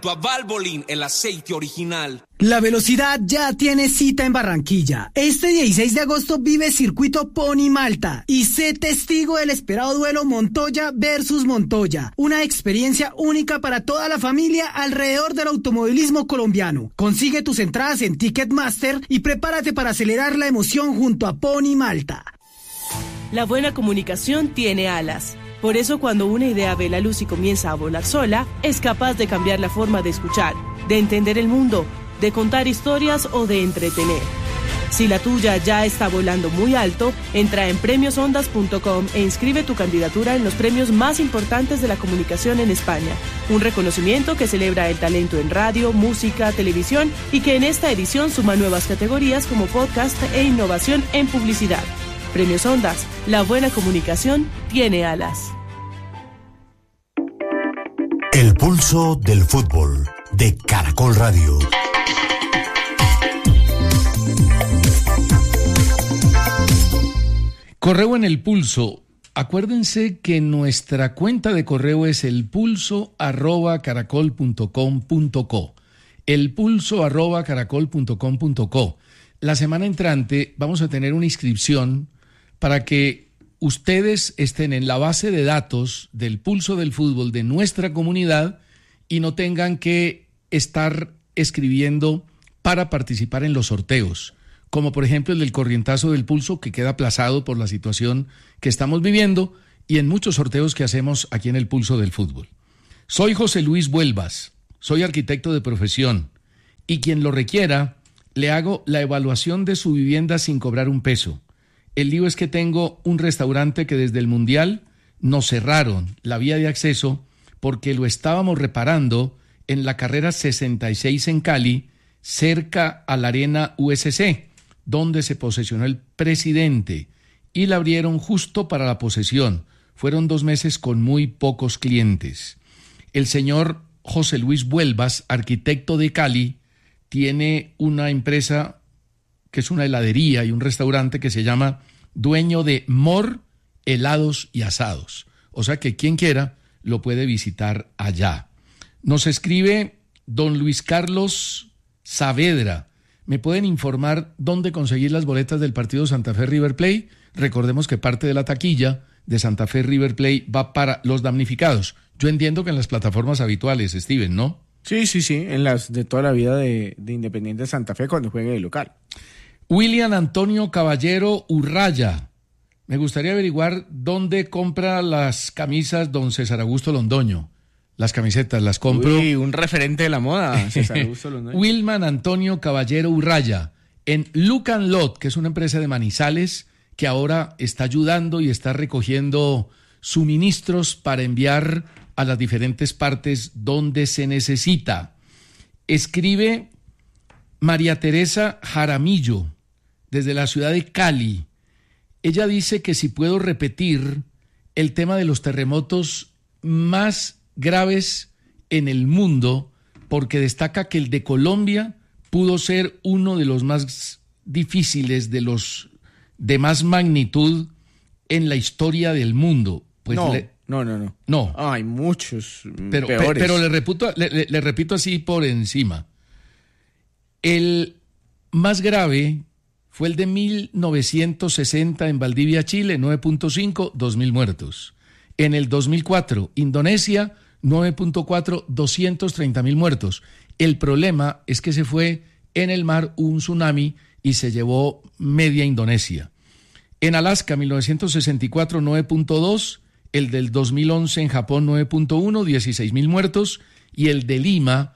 A Valvoline, el aceite original. La velocidad ya tiene cita en Barranquilla. Este 16 de agosto vive Circuito Pony Malta y sé testigo del esperado duelo Montoya versus Montoya. Una experiencia única para toda la familia alrededor del automovilismo colombiano. Consigue tus entradas en Ticketmaster y prepárate para acelerar la emoción junto a Pony Malta. La buena comunicación tiene alas. Por eso, cuando una idea ve la luz y comienza a volar sola, es capaz de cambiar la forma de escuchar, de entender el mundo, de contar historias o de entretener. Si la tuya ya está volando muy alto, entra en premiosondas.com e inscribe tu candidatura en los premios más importantes de la comunicación en España. Un reconocimiento que celebra el talento en radio, música, televisión y que en esta edición suma nuevas categorías como podcast e innovación en publicidad. Premios Ondas, la buena comunicación tiene alas. El pulso del fútbol de Caracol Radio. Correo en el pulso. Acuérdense que nuestra cuenta de correo es elpulso@caracol.com.co. elpulso@caracol.com.co. La semana entrante vamos a tener una inscripción para que ustedes estén en la base de datos del pulso del fútbol de nuestra comunidad y no tengan que estar escribiendo para participar en los sorteos, como por ejemplo el del corrientazo del pulso, que queda aplazado por la situación que estamos viviendo, y en muchos sorteos que hacemos aquí en el pulso del fútbol. Soy José Luis Vuelvas, soy arquitecto de profesión, y quien lo requiera, le hago la evaluación de su vivienda sin cobrar un peso. El lío es que tengo un restaurante que desde el Mundial nos cerraron la vía de acceso porque lo estábamos reparando en la carrera 66 en Cali, cerca a la arena USC, donde se posesionó el presidente, y la abrieron justo para la posesión. Fueron 2 meses con muy pocos clientes. El señor José Luis Vuelvas, arquitecto de Cali, tiene una empresa que es una heladería y un restaurante que se llama Dueño de Mor Helados y Asados. O sea que quien quiera lo puede visitar allá. Nos escribe don Luis Carlos Saavedra. ¿Me pueden informar dónde conseguir las boletas del partido Santa Fe River Plate? Recordemos que parte de la taquilla de Santa Fe River Plate va para los damnificados. Yo entiendo que en las plataformas habituales, Steven, ¿no? Sí, en las de toda la vida de Independiente Santa Fe cuando juegue de local. William Antonio Caballero Urraya. Me gustaría averiguar dónde compra las camisas don César Augusto Londoño. Las camisetas las compro. Uy, un referente de la moda, César Augusto Londoño. Wilman Antonio Caballero Urraya, en Look and Lot, que es una empresa de Manizales que ahora está ayudando y está recogiendo suministros para enviar a las diferentes partes donde se necesita. Escribe María Teresa Jaramillo, desde la ciudad de Cali. Ella dice que si puedo repetir el tema de los terremotos más graves en el mundo, porque destaca que el de Colombia pudo ser uno de los más difíciles, de los de más magnitud en la historia del mundo. Pues no. No. Hay muchos peores. Pero le repito así por encima. El más grave fue el de 1960 en Valdivia, Chile, 9.5, 2.000 muertos. En el 2004, Indonesia, 9.4, 230.000 muertos. El problema es que se fue en el mar un tsunami y se llevó media Indonesia. En Alaska, 1964, 9.2, el del 2011 en Japón, 9.1, 16.000 muertos, y el de Lima,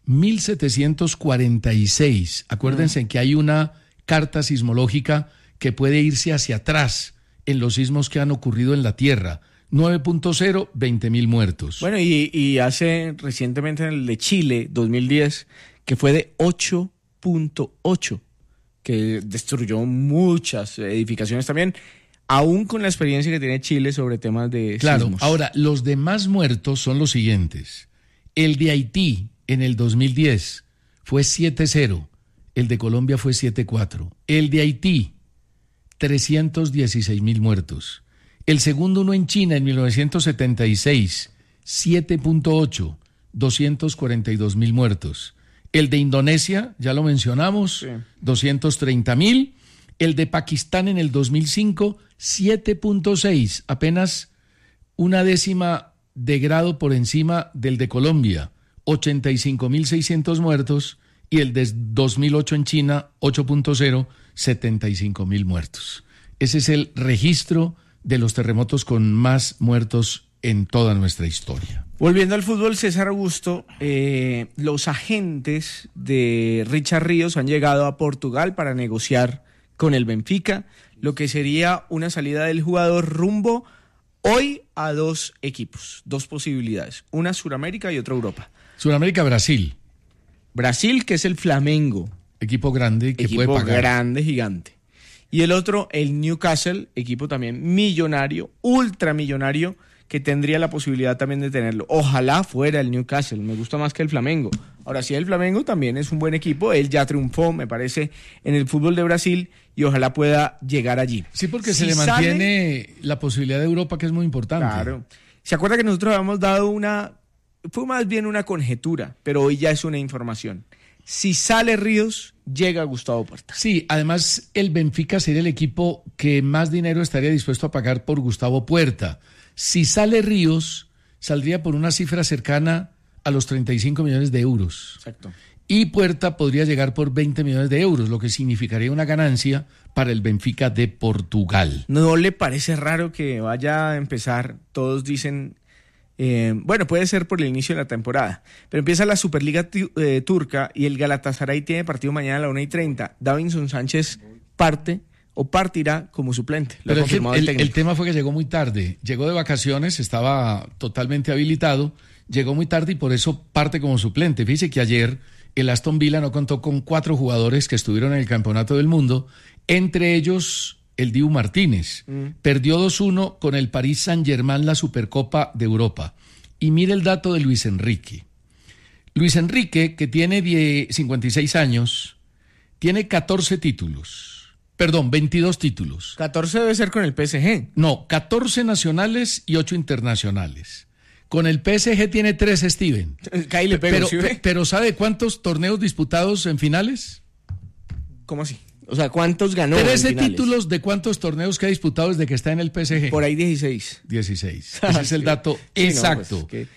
1746. Acuérdense que hay una carta sismológica que puede irse hacia atrás en los sismos que han ocurrido en la Tierra. 9.0, 20.000 muertos. Bueno, y hace recientemente en el de Chile, 2010, que fue de 8.8, que destruyó muchas edificaciones también, aún con la experiencia que tiene Chile sobre temas de sismos. Ahora, los demás muertos son los siguientes. El de Haití en el 2010 fue 7.0, el de Colombia fue 7.4. El de Haití, 316.000 muertos. El segundo uno en China en 1976, 7.8, 242.000 muertos. El de Indonesia, ya lo mencionamos, sí. 230.000. El de Pakistán en el 2005, 7.6, apenas una décima de grado por encima del de Colombia, 85.600 muertos. Y el de 2008 en China, 8.0, 75.000 muertos. Ese es el registro de los terremotos con más muertos en toda nuestra historia. Volviendo al fútbol, César Augusto, los agentes de Richard Ríos han llegado a Portugal para negociar con el Benfica, lo que sería una salida del jugador rumbo hoy a 2 equipos, 2 posibilidades, una Suramérica y otra Europa. Suramérica, Brasil. Brasil, que es el Flamengo. Equipo grande que puede pagar. Equipo grande, gigante. Y el otro, el Newcastle, equipo también millonario, ultramillonario, que tendría la posibilidad también de tenerlo. Ojalá fuera el Newcastle, me gusta más que el Flamengo. Ahora sí, el Flamengo también es un buen equipo, él ya triunfó, me parece, en el fútbol de Brasil y ojalá pueda llegar allí. Sí, porque se le mantiene la posibilidad de Europa, que es muy importante. Claro. ¿Se acuerda que nosotros habíamos dado fue más bien una conjetura, pero hoy ya es una información? Si sale Ríos, llega Gustavo Puerta. Sí, además el Benfica sería el equipo que más dinero estaría dispuesto a pagar por Gustavo Puerta. Si sale Ríos, saldría por una cifra cercana a los 35 millones de euros. Exacto. Y Puerta podría llegar por 20 millones de euros, lo que significaría una ganancia para el Benfica de Portugal. ¿No le parece raro que vaya a empezar? Todos dicen... bueno, puede ser por el inicio de la temporada, pero empieza la Superliga turca y el Galatasaray tiene partido mañana a la 1:30. Davinson Sánchez partirá como suplente. Pero el tema fue que llegó muy tarde, llegó de vacaciones, estaba totalmente habilitado, llegó muy tarde y por eso parte como suplente. Fíjese que ayer el Aston Villa no contó con 4 jugadores que estuvieron en el Campeonato del Mundo, entre ellos el Dibu Martínez. Perdió 2-1 con el Paris Saint-Germain la Supercopa de Europa. Y mire el dato de Luis Enrique. Luis Enrique, que tiene 56 años, tiene 22 títulos. 14 debe ser con el PSG. No, 14 nacionales y 8 internacionales. Con el PSG tiene 3, Steven. Pero ¿sabe cuántos torneos disputados en finales? ¿Cómo así? O sea, ¿cuántos ganó? 13 títulos de cuántos torneos que ha disputado desde que está en el PSG. Por ahí 16. 16. Ese es el dato exacto. No, pues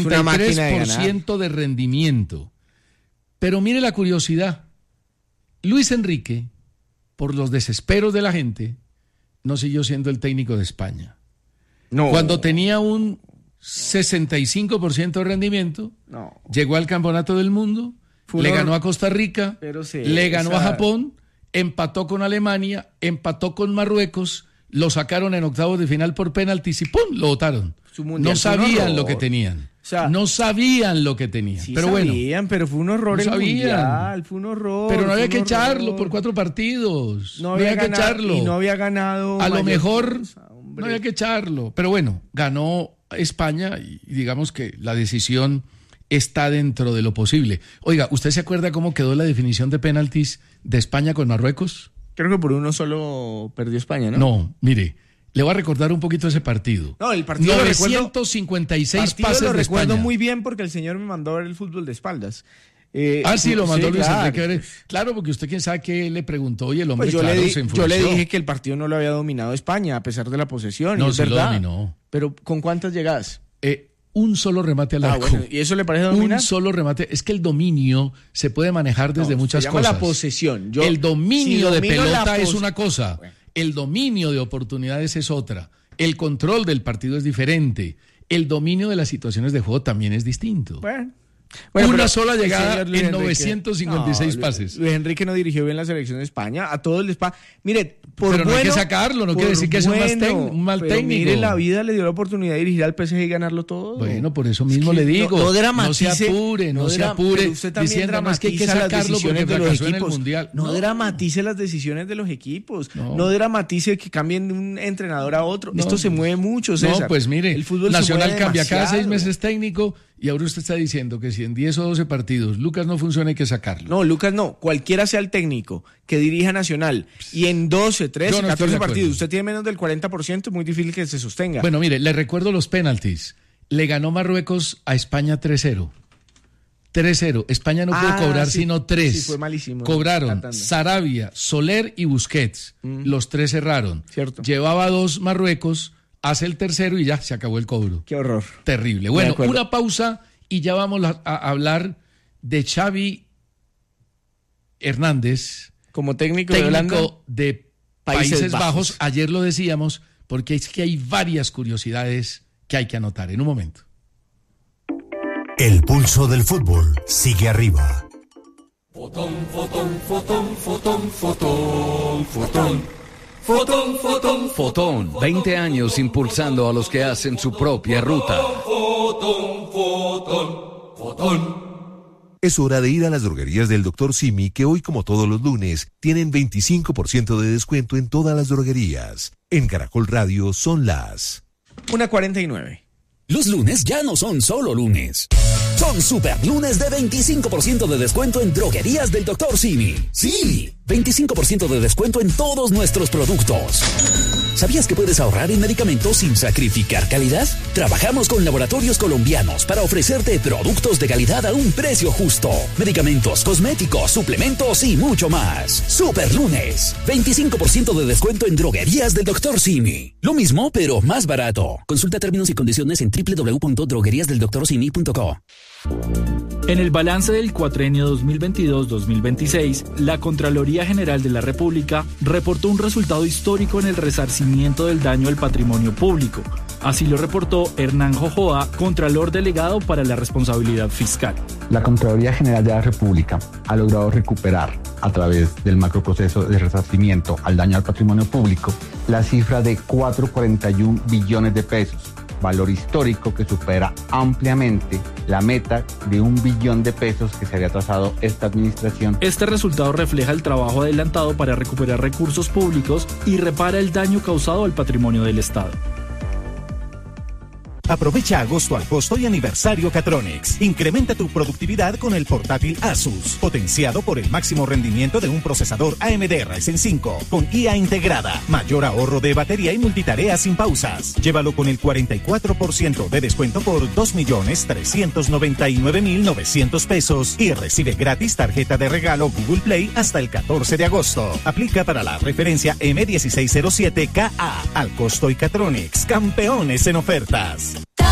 73% de rendimiento. Pero mire la curiosidad. Luis Enrique, por los desesperos de la gente, no siguió siendo el técnico de España. No. Cuando tenía un 65% de rendimiento, llegó al Campeonato del Mundo, le ganó a Costa Rica, le ganó a Japón, empató con Alemania, empató con Marruecos, lo sacaron en octavos de final por penaltis y ¡pum!, lo botaron. No sabían lo que tenían. O sea, no sabían lo que tenían. Sí, pero bueno, sabían, pero fue un horror no el sabían. Mundial, fue un horror. Pero no había que echarlo por 4 partidos. No había que echarlo. Y no había ganado. A lo mejor no había que echarlo. Pero bueno, ganó España y digamos que la decisión está dentro de lo posible. Oiga, ¿usted se acuerda cómo quedó la definición de penaltis de España con Marruecos? Creo que por 1 solo perdió España, ¿no? No, mire, le voy a recordar un poquito ese partido. No, el partido 956 pases lo de España. Recuerdo muy bien porque el señor me mandó a ver el fútbol de espaldas. Sí, lo mandó Luis claro. Enrique. Claro, porque usted quién sabe qué le preguntó y el hombre pues se enfureció. Yo le dije que el partido no lo había dominado España a pesar de la posesión. No, y es sí verdad. lo dominó. Pero ¿con cuántas llegadas? Un solo remate al arco. Bueno, ¿y eso le parece dominar? Un solo remate. Es que el dominio se puede manejar desde muchas se llama cosas. La posesión. El dominio de pelota es una cosa. Bueno. El dominio de oportunidades es otra. El control del partido es diferente. El dominio de las situaciones de juego también es distinto. Bueno, una sola llegada en 956 pases. Luis Enrique no dirigió bien la selección de España. A todos les pasa. Mire, pero no hay que sacarlo, no quiere decir que es un mal técnico. Mire, la vida le dio la oportunidad de dirigir al PSG y ganarlo todo. Bueno, por eso mismo le digo. No se apure. Usted también diciendo más que hay que sacarlo porque fracasó en el Mundial. No dramatice las decisiones de los equipos. No dramatice que cambien de un entrenador a otro. Esto se mueve mucho, César. No, pues mire, el fútbol Nacional cambia demasiado. cada 6 meses técnico. Y ahora usted está diciendo que si en 10 o 12 partidos Lucas no funciona hay que sacarlo. No, Lucas no. Cualquiera sea el técnico que dirija Nacional y en 12, 13, 14 partidos usted tiene menos del 40%, es muy difícil que se sostenga. Bueno, mire, le recuerdo los penaltis. le ganó Marruecos a España 3-0. 3-0. España no pudo cobrar sino 3. Sí, fue malísimo. Cobraron Sarabia, Soler y Busquets. Los 3 cerraron. Cierto. Llevaba 2 Marruecos, hace el tercero y ya se acabó el cobro. Qué horror. Terrible. Bueno, una pausa y ya vamos a hablar de Xavi Hernández. Como técnico de Holanda. De Países Bajos. Ayer lo decíamos, porque es que hay varias curiosidades que hay que anotar. En un momento. El pulso del fútbol sigue arriba. Fotón, fotón, fotón, fotón, fotón, fotón. Fotón, fotón, fotón. 20 años impulsando a los que hacen su propia ruta. Fotón, fotón, fotón. Es hora de ir a las droguerías del Dr. Simi, que hoy, como todos los lunes, tienen 25% de descuento en todas las droguerías. En Caracol Radio son las 1:49. Los lunes ya no son solo lunes. Son super lunes de 25% de descuento en droguerías del Dr. Simi. Sí, 25% de descuento en todos nuestros productos. ¿Sabías que puedes ahorrar en medicamentos sin sacrificar calidad? Trabajamos con laboratorios colombianos para ofrecerte productos de calidad a un precio justo. Medicamentos, cosméticos, suplementos y mucho más. Super lunes, 25% de descuento en droguerías del Dr. Simi. Lo mismo, pero más barato. Consulta términos y condiciones en www.drogueriasdeldoctorsimi.co. En el balance del cuatrienio 2022-2026, la Contraloría General de la República reportó un resultado histórico en el resarcimiento del daño al patrimonio público. Así lo reportó Hernán Jojoa, Contralor Delegado para la Responsabilidad Fiscal. La Contraloría General de la República ha logrado recuperar, a través del macroproceso de resarcimiento al daño al patrimonio público, la cifra de 4,41 billones de pesos, valor histórico que supera ampliamente la meta de 1 billón de pesos que se había trazado esta administración. Este resultado refleja el trabajo adelantado para recuperar recursos públicos y repara el daño causado al patrimonio del Estado. Aprovecha agosto al costo y aniversario Catronics. Incrementa tu productividad con el portátil Asus, potenciado por el máximo rendimiento de un procesador AMD Ryzen 5, con IA integrada, mayor ahorro de batería y multitarea sin pausas. Llévalo con el 44% de descuento por 2.399.900 pesos y recibe gratis tarjeta de regalo Google Play hasta el 14 de agosto. Aplica para la referencia M1607KA. Al costo y Catronics, campeones en ofertas.